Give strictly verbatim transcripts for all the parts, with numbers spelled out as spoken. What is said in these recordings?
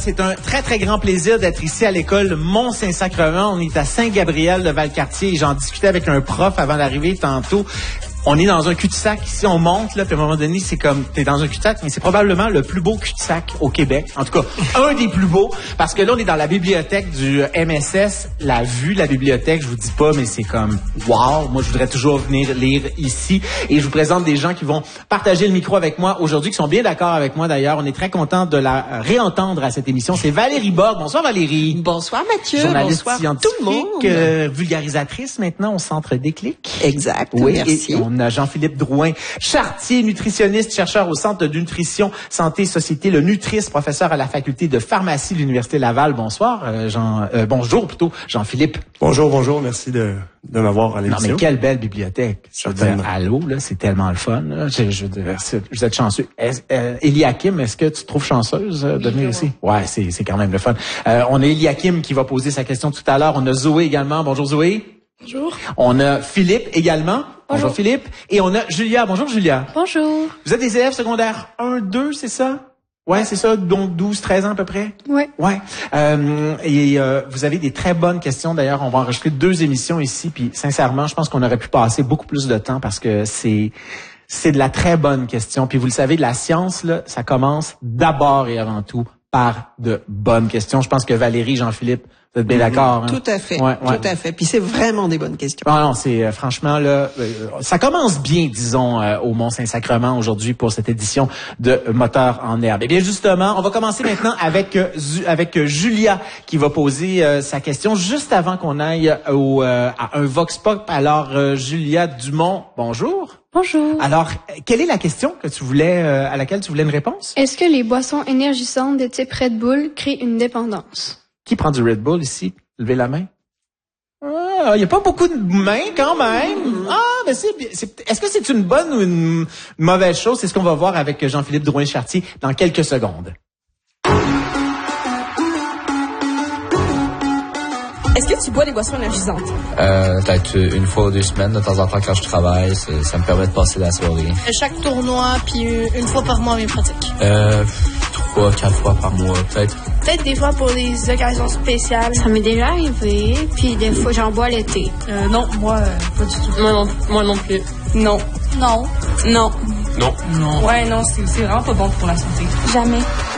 c'est un très, très grand plaisir d'être ici à l'école Mont-Saint-Sacrement. On est à Saint-Gabriel de Valcartier et j'en discutais avec un prof avant d'arriver tantôt. On est dans un cul-de-sac. Ici, on monte, là, puis à un moment donné, c'est comme, t'es dans un cul-de-sac, mais c'est probablement le plus beau cul-de-sac au Québec. En tout cas, un des plus beaux, parce que là, on est dans la bibliothèque du M S S. La vue de la bibliothèque, je vous dis pas, mais c'est comme, wow! Moi, je voudrais toujours venir lire ici. Et je vous présente des gens qui vont partager le micro avec moi aujourd'hui, qui sont bien d'accord avec moi, d'ailleurs. On est très content de la réentendre à cette émission. C'est Valérie Borde. Bonsoir, Valérie. Bonsoir, Mathieu. Journaliste Bonsoir, scientifique, tout le monde. Euh, vulgarisatrice maintenant au Centre Déclic. Exact. Oui, merci. Et on a Jean-Philippe Drouin-Chartier, nutritionniste, chercheur au Centre de nutrition, santé, société, le Nutris, professeur à la faculté de pharmacie de l'Université Laval. Bonsoir, euh, Jean, euh, bonjour plutôt, Jean-Philippe. Bonjour, bonjour, merci de, de m'avoir à l'émission. Non, mais quelle belle bibliothèque. Je veux dire, allô, là, c'est tellement le fun. Là. Je, je, je, vous êtes chanceux. Est, euh, Eliakim, est-ce que tu te trouves chanceuse euh, de venir ici? Ouais, c'est, c'est quand même le fun. Euh, on a Eliakim qui va poser sa question tout à l'heure. On a Zoé également. Bonjour, Zoé. Bonjour. On a Philippe également. Bonjour. Bonjour Philippe. Et on a Julia. Bonjour Julia. Bonjour. Vous êtes des élèves secondaires un, deux, c'est ça? Ouais, c'est ça, donc douze, treize ans à peu près? Ouais. Ouais. Euh, et euh, vous avez des très bonnes questions. D'ailleurs, on va enregistrer deux émissions ici. Puis sincèrement, je pense qu'on aurait pu passer beaucoup plus de temps parce que c'est c'est de la très bonne question. Puis vous le savez, la science, là, ça commence d'abord et avant tout par de bonnes questions. Je pense que Valérie, Jean-Philippe, vous êtes bien d'accord, hein? Tout à fait, ouais, ouais. tout à fait. Puis c'est vraiment des bonnes questions. Ah non, c'est euh, franchement là, euh, ça commence bien, disons, euh, au Mont-Saint-Sacrement aujourd'hui pour cette édition de Moteur en herbe. Et bien justement, on va commencer maintenant avec euh, avec euh, Julia qui va poser euh, sa question juste avant qu'on aille au euh, à un Vox Pop. Alors euh, Julia Dumont, bonjour. Bonjour. Alors, quelle est la question que tu voulais euh, à laquelle tu voulais une réponse? Est-ce que les boissons énergisantes de type Red Bull créent une dépendance? Qui prend du Red Bull ici? Levez la main. Ah, il y a pas beaucoup de mains quand même. Ah, mais c'est, c'est est-ce que c'est une bonne ou une mauvaise chose? C'est ce qu'on va voir avec Jean-Philippe Drouin-Chartier dans quelques secondes. Est-ce que tu bois des boissons énergisantes? Euh, peut-être une fois ou deux semaines, de temps en temps quand je travaille, ça, ça me permet de passer la soirée. Chaque tournoi, puis une fois par mois, mes pratiques. Euh, trois, quatre fois par mois, peut-être. Peut-être des fois pour des occasions spéciales. Ça m'est déjà arrivé, puis des fois j'en bois l'été. Euh, non, moi, euh, pas du tout. Moi non, moi non plus. Non. Non. Non. Non. Non. Ouais, non, c'est, c'est vraiment pas bon pour la santé. Jamais.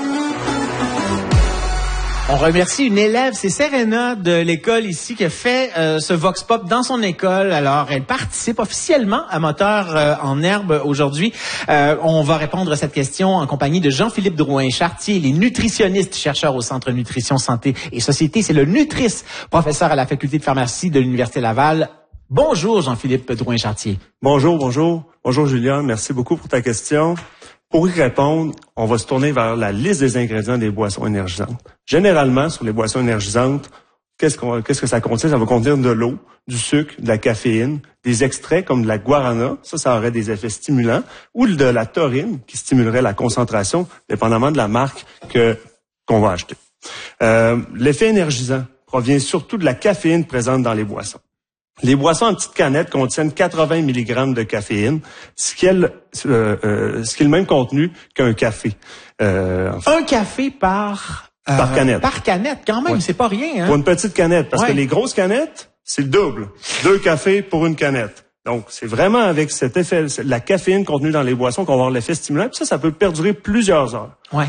On remercie une élève, c'est Serena de l'école ici qui a fait euh, ce Vox Pop dans son école. Alors, elle participe officiellement à Moteur euh, en herbe aujourd'hui. Euh, on va répondre à cette question en compagnie de Jean-Philippe Drouin-Chartier, les nutritionnistes, chercheurs au Centre Nutrition, Santé et Société. C'est le Nutris, professeur à la faculté de pharmacie de l'Université Laval. Bonjour Jean-Philippe Drouin-Chartier. Bonjour, bonjour. Bonjour Julien, merci beaucoup pour ta question. Pour y répondre, on va se tourner vers la liste des ingrédients des boissons énergisantes. Généralement, sur les boissons énergisantes, qu'est-ce, qu'on, qu'est-ce que ça contient? Ça va contenir de l'eau, du sucre, de la caféine, des extraits comme de la guarana, ça, ça aurait des effets stimulants, ou de la taurine qui stimulerait la concentration, dépendamment de la marque que qu'on va acheter. Euh, l'effet énergisant provient surtout de la caféine présente dans les boissons. Les boissons en petites canettes contiennent quatre-vingts milligrammes de caféine, ce qui est le, euh, euh, ce qui est le même contenu qu'un café. Euh, enfin, un café par euh, par canette. Par canette, quand même, ouais. C'est pas rien. Hein? Pour une petite canette, parce ouais. que les grosses canettes, c'est le double. Deux cafés pour une canette. Donc, c'est vraiment avec cet effet, la caféine contenue dans les boissons qu'on va avoir l'effet stimulant. Puis ça, ça peut perdurer plusieurs heures. Ouais.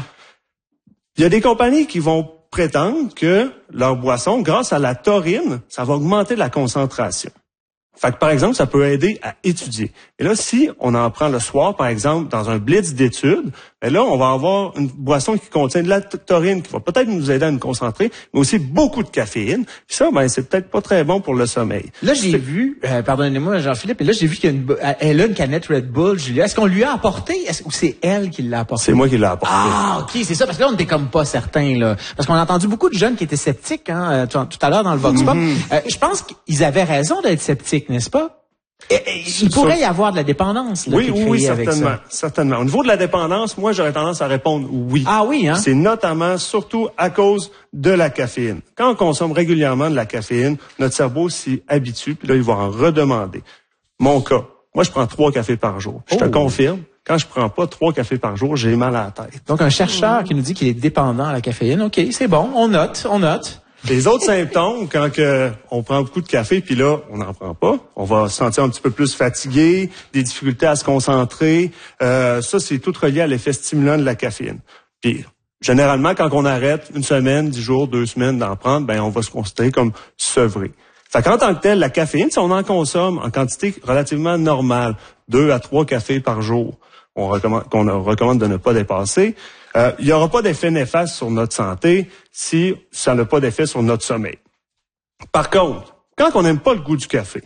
Il y a des compagnies qui vont prétendent que leur boisson, grâce à la taurine, ça va augmenter la concentration. Fait que, par exemple, ça peut aider à étudier. Et là, si on en prend le soir, par exemple, dans un blitz d'études, ben là, on va avoir une boisson qui contient de la taurine qui va peut-être nous aider à nous concentrer, mais aussi beaucoup de caféine. Puis ça, ben, c'est peut-être pas très bon pour le sommeil. Là, j'ai c'est... vu, euh, pardonnez-moi, Jean-Philippe, et là, j'ai vu qu'il y a une, elle a une canette Red Bull, Julia. Est-ce qu'on lui a apporté, est-ce, ou c'est elle qui l'a apporté? C'est moi qui l'ai apporté. Ah, ok, c'est ça, parce que là, on n'était comme pas certains, là. Parce qu'on a entendu beaucoup de jeunes qui étaient sceptiques, hein, tout, tout à l'heure dans le Vox Pop. Mm-hmm. Euh, je pense qu'ils avaient raison d'être sceptiques, n'est-ce pas? Et, et, il pourrait y avoir de la dépendance. Là, oui, qui est oui, avec certainement, ça. certainement. Au niveau de la dépendance, moi, j'aurais tendance à répondre oui. Ah oui, hein? C'est notamment, surtout à cause de la caféine. Quand on consomme régulièrement de la caféine, notre cerveau s'y habitue, puis là, il va en redemander. Mon cas, moi, je prends trois cafés par jour. Je oh. te confirme, quand je prends pas trois cafés par jour, j'ai mal à la tête. Donc, un chercheur mmh. qui nous dit qu'il est dépendant à la caféine. OK, c'est bon, on note, on note. Les autres symptômes, quand que on prend beaucoup de café, puis là, on n'en prend pas, on va se sentir un petit peu plus fatigué, des difficultés à se concentrer. Euh, ça, c'est tout relié à l'effet stimulant de la caféine. Puis, généralement, quand on arrête une semaine, dix jours, deux semaines d'en prendre, ben on va se considérer comme sevré. Fait qu'en tant que tel, la caféine, si on en consomme en quantité relativement normale, deux à trois cafés par jour, on recommande, qu'on recommande de ne pas dépasser, euh, il n'y aura pas d'effet néfaste sur notre santé si ça n'a pas d'effet sur notre sommeil. Par contre, quand on n'aime pas le goût du café,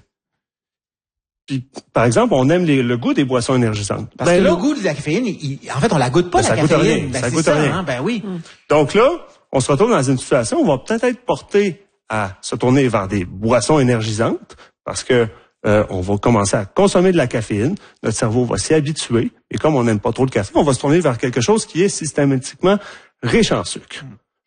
puis, par exemple, on aime les, le goût des boissons énergisantes. Parce ben que là, le goût de la caféine, il, en fait, on la goûte pas, ben la ça caféine. Goûte rien, ben, ça c'est goûte ça, rien. Hein? Ben oui. Mm. Donc là, on se retrouve dans une situation où on va peut-être être porté à se tourner vers des boissons énergisantes parce que euh, on va commencer à consommer de la caféine, notre cerveau va s'y habituer, et comme on n'aime pas trop le café, on va se tourner vers quelque chose qui est systématiquement riche en sucre.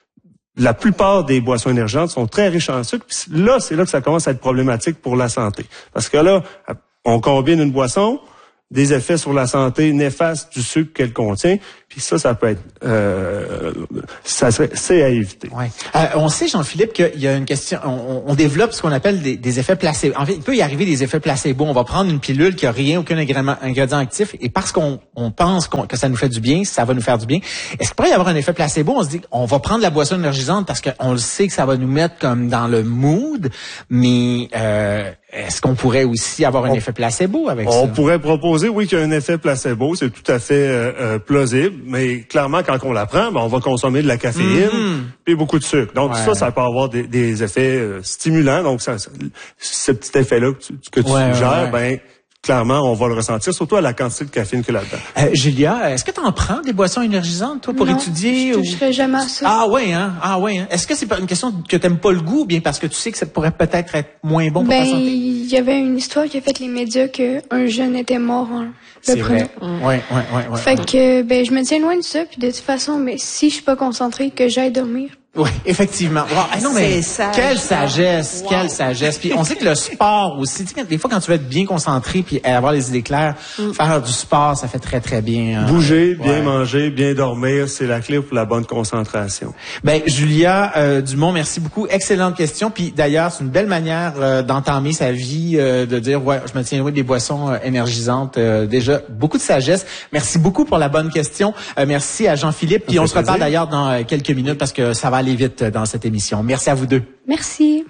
La plupart des boissons énergisantes sont très riches en sucre, puis là, c'est là que ça commence à être problématique pour la santé. Parce que là, on combine une boisson, des effets sur la santé néfastes du sucre qu'elle contient, puis ça, ça peut être, euh, ça serait, c'est à éviter. Ouais. Euh, on sait, Jean-Philippe, qu'il y a une question, on, on développe ce qu'on appelle des, des effets placebo. En fait, il peut y arriver des effets placebo. On va prendre une pilule qui a rien, aucun ingrédient, ingrédient actif, et parce qu'on on pense qu'on, que ça nous fait du bien, ça va nous faire du bien. Est-ce qu'il pourrait y avoir un effet placebo? On se dit, on va prendre la boisson énergisante parce qu'on le sait que ça va nous mettre comme dans le mood, mais euh, est-ce qu'on pourrait aussi avoir un on, effet placebo avec on ça? On pourrait proposer, oui, qu'il y a un effet placebo, c'est tout à fait euh, euh, plausible, mais clairement, quand on la prend, ben, on va consommer de la caféine mm-hmm. et beaucoup de sucre. Donc, ouais. ça, ça peut avoir des, des effets euh, stimulants. Donc, ça, ça, ce petit effet-là que tu, que tu ouais, suggères, ouais. ben clairement, on va le ressentir, surtout à la quantité de caféine que là-dedans. Euh, Julia, est-ce que tu en prends des boissons énergisantes, toi, pour non, étudier? je toucherais ou... jamais à ça. Ah ouais, hein? Ah ouais, hein? Est-ce que c'est une question que t'aimes pas le goût, ou bien parce que tu sais que ça pourrait peut-être être moins bon pour ben, ta santé? Il y avait une histoire qui a fait les médias qu'un jeune était mort en le prenant. Ouais, ouais, ouais, ouais. Fait que, ben, je me tiens loin de ça, puis de toute façon, mais si je suis pas concentrée, que j'aille dormir. Oui, effectivement. Wow. Ah non, mais sage. Quelle sagesse, wow. quelle sagesse. Puis on sait que le sport aussi, tu sais, des fois quand tu veux être bien concentré puis avoir les idées claires, mm. faire du sport, ça fait très très bien. Hein. Bouger, bien ouais. manger, bien dormir, c'est la clé pour la bonne concentration. Ben Julia euh, Dumont, merci beaucoup. Excellente question. Puis d'ailleurs, c'est une belle manière euh, d'entamer sa vie, euh, de dire ouais, je me tiens loin des boissons euh, énergisantes. Euh, déjà beaucoup de sagesse. Merci beaucoup pour la bonne question. Euh, merci à Jean-Philippe. Puis on se reparle d'ailleurs dans euh, quelques minutes parce que ça va aller vite dans cette émission. Merci à vous deux. Merci.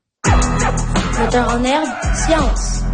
Moteur en herbe, science.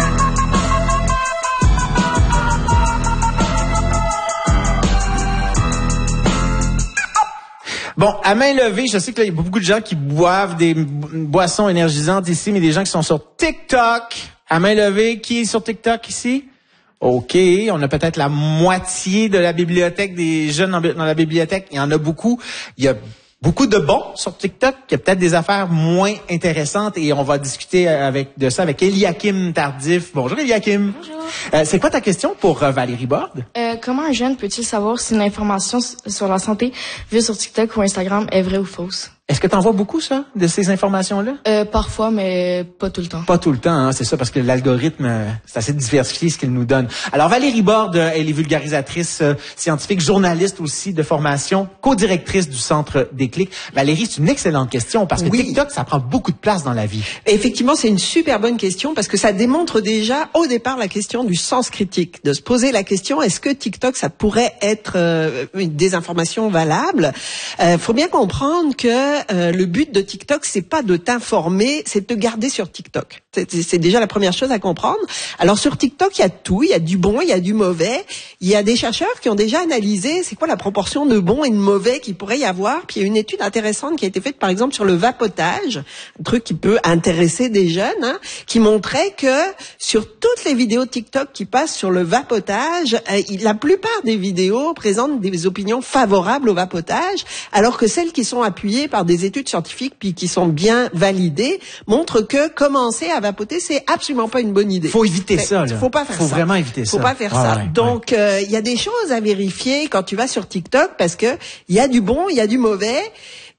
Bon, à main levée, je sais qu'il y a beaucoup de gens qui boivent des boissons énergisantes ici, mais des gens qui sont sur TikTok. À main levée, qui est sur TikTok ici? OK, on a peut-être la moitié de la bibliothèque des jeunes dans la bibliothèque. Il y en a beaucoup. Il y a beaucoup de bons sur TikTok. Il y a peut-être des affaires moins intéressantes et on va discuter avec de ça avec Eliakim Tardif. Bonjour Eliakim. Bonjour. Euh, c'est quoi ta question pour euh, Valérie Borde? Euh, comment un jeune peut-il savoir si une information sur la santé vue sur TikTok ou Instagram est vraie ou fausse? Est-ce que tu en vois beaucoup, ça, de ces informations-là? Euh, parfois, mais pas tout le temps. Pas tout le temps, hein, c'est ça, parce que l'algorithme, euh, c'est assez diversifié ce qu'il nous donne. Alors, Valérie Borde, elle est vulgarisatrice euh, scientifique, journaliste aussi de formation, co-directrice du Centre Déclic. Valérie, c'est une excellente question, parce que oui. TikTok, ça prend beaucoup de place dans la vie. Effectivement, c'est une super bonne question, parce que ça démontre déjà, au départ, la question du sens critique. De se poser la question, est-ce que TikTok, ça pourrait être euh, une désinformation valable? Euh, faut bien comprendre que Euh, le but de TikTok, c'est pas de t'informer, c'est de te garder sur TikTok. C'est, c'est déjà la première chose à comprendre. Alors sur TikTok, il y a tout, il y a du bon, il y a du mauvais. Il y a des chercheurs qui ont déjà analysé c'est quoi la proportion de bon et de mauvais qu'il pourrait y avoir. Puis il y a une étude intéressante qui a été faite par exemple sur le vapotage, un truc qui peut intéresser des jeunes, hein, qui montrait que sur toutes les vidéos TikTok qui passent sur le vapotage, euh, la plupart des vidéos présentent des opinions favorables au vapotage, alors que celles qui sont appuyées par des études scientifiques puis qui sont bien validées montrent que commencer à vapoter, c'est absolument pas une bonne idée. Faut éviter ça, là. Faut pas faire Faut ça. Faut vraiment éviter ça. Faut pas faire ah, ça. Ouais, Donc, il ouais. euh, y a des choses à vérifier quand tu vas sur TikTok parce que il y a du bon, il y a du mauvais.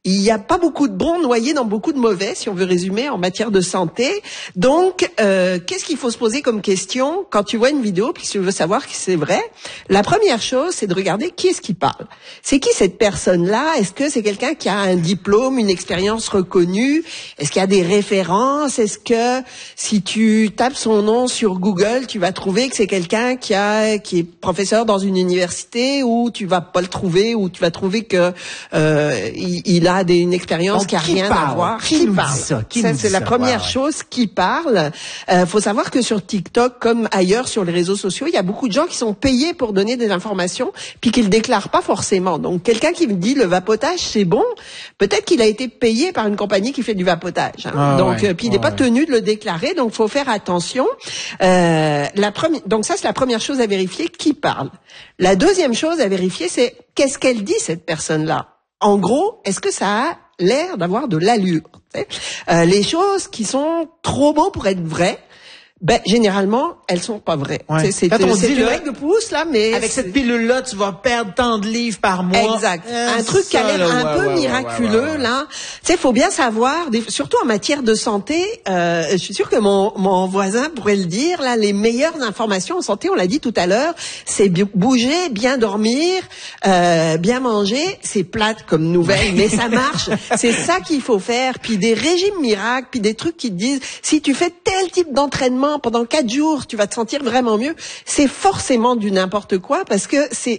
il n'y a pas beaucoup de bons noyés dans beaucoup de mauvais, si on veut résumer, en matière de santé. Donc, euh, qu'est-ce qu'il faut se poser comme question quand tu vois une vidéo, puis tu veux savoir que c'est vrai? La première chose, c'est de regarder qui est-ce qui parle. C'est qui cette personne-là? Est-ce que c'est quelqu'un qui a un diplôme, une expérience reconnue? Est-ce qu'il y a des références? Est-ce que si tu tapes son nom sur Google, tu vas trouver que c'est quelqu'un qui a qui est professeur dans une université, ou tu vas pas le trouver, ou tu vas trouver que euh, il, il a des, une expérience Donc, qui a qui rien parle? à voir. Qui, Qui nous parle? dit ça? Qui ça nous c'est dit la ça? première Ouais, ouais. chose, qui parle. Euh, faut savoir que sur TikTok, comme ailleurs sur les réseaux sociaux, il y a beaucoup de gens qui sont payés pour donner des informations, puis qu'ils déclarent pas forcément. Donc, quelqu'un qui me dit le vapotage c'est bon, peut-être qu'il a été payé par une compagnie qui fait du vapotage. Hein. Ah, donc, ouais. euh, puis il n'est Ah, pas ouais. tenu de le déclarer. Donc, faut faire attention. Euh, la première, donc ça c'est la première chose à vérifier, qui parle. La deuxième chose à vérifier, c'est qu'est-ce qu'elle dit cette personne-là. En gros, est-ce que ça a l'air d'avoir de l'allure? Tu sais, euh, les choses qui sont trop beaux pour être vraies, ben généralement elles sont pas vraies. Ouais. Tu sais, C'est Quand on c'est dit une là, règle de pouce là, mais Avec c'est- cette pilule-là, tu vas perdre tant de livres par mois. Exact. Euh, un truc qui a ça, l'air là, un ouais, peu ouais, ouais, miraculeux, ouais, ouais, ouais. là. Tu sais, faut bien savoir, des- surtout en matière de santé, euh, je suis sûre que mon, mon voisin pourrait le dire, là, les meilleures informations en santé, on l'a dit tout à l'heure, c'est bi- bouger, bien dormir, euh, bien manger. C'est plate comme nouvelle, mais ça marche. C'est ça qu'il faut faire. Puis des régimes miracles, puis des trucs qui te disent, si tu fais tel type d'entraînement pendant quatre jours, tu vas te sentir vraiment mieux. C'est forcément du n'importe quoi, parce que c'est